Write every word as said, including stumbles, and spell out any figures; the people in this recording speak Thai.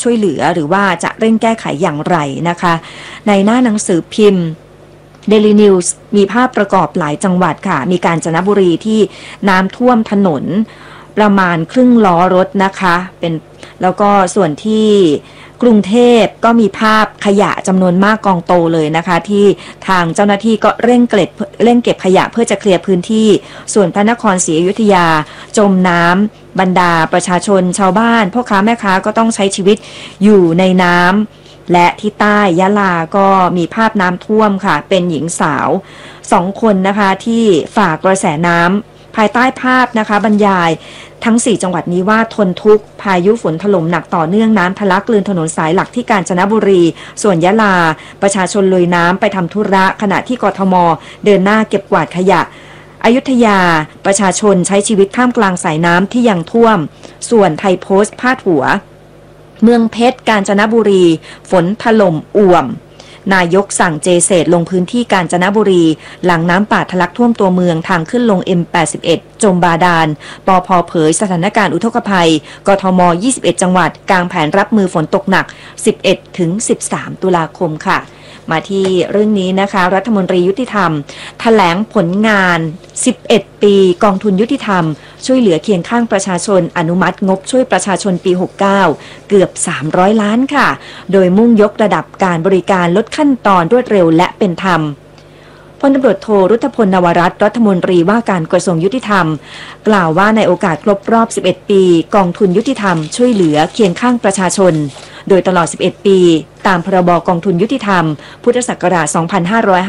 ช่วยเหลือหรือว่าจะเร่งแก้ไขอย่างไรนะคะในหน้าหนังสือพิมพ์ Daily News มีภาพประกอบหลายจังหวัดค่ะมีกาญจนบุรีที่น้ำท่วมถนนประมาณครึ่งล้อรถนะคะเป็นแล้วก็ส่วนที่กรุงเทพก็มีภาพขยะจำนวนมากกองโตเลยนะคะที่ทางเจ้าหน้าที่ก็เร่งเก็บเร่งเก็บขยะเพื่อจะเคลียร์พื้นที่ส่วนพระนครศรีอยุธยาจมน้ำบรรดาประชาชนชาวบ้านพ่อค้าแม่ค้าก็ต้องใช้ชีวิตอยู่ในน้ำและที่ใต้ยะลาก็มีภาพน้ำท่วมค่ะเป็นหญิงสาวสองคนนะคะที่ฝ่ากระแสน้ำภายใต้ภาพนะคะบรรยายทั้งสี่จังหวัดนี้ว่าทนทุกข์พายุฝนถล่มหนักต่อเนื่องน้ำทะลักกลืนถนนสายหลักที่กาญจนบุรีส่วนยะลาประชาชนลุยน้ำไปทำธุระขณะที่กทมเดินหน้าเก็บกวาดขยะอยุธยาประชาชนใช้ชีวิตท่ามกลางสายน้ำที่ยังท่วมส่วนไทยโพสต์พาดหัวเมืองเพชรกาญจนบุรีฝนถล่มอ่วมนายกสั่งเจเศษลงพื้นที่กาญจนบุรีหลังน้ำป่าทะลักท่วมตัวเมืองทางขึ้นลง เอ็ม แปดสิบเอ็ด จมบาดาลปภ.เผยสถานการณ์อุทกภัยกทม ยี่สิบเอ็ด จังหวัดกางแผนรับมือฝนตกหนัก สิบเอ็ดถึงสิบสาม ตุลาคมค่ะมาที่เรื่องนี้นะคะรัฐมนตรียุติธรรมแถลงผลงานสิบเอ็ดปีกองทุนยุติธรรมช่วยเหลือเคียงข้างประชาชนอนุมัติงบช่วยประชาชนปีหกสิบเก้าเกือบสามร้อยล้านค่ะโดยมุ่งยกระดับการบริการลดขั้นตอนรวดเร็วและเป็นธรรมพลตำรวจโทรุตพล นวรัตน์รัฐมนตรีว่าการกระทรวงยุติธรรมกล่าวว่าในโอกาสครบรอบสิบเอ็ดปีกองทุนยุติธรรมช่วยเหลือเคียงข้างประชาชนโดยตลอดสิบเอ็ดปีตามพรบกองทุนยุติธรรมพุทธศักราชสองพันห้าร้อย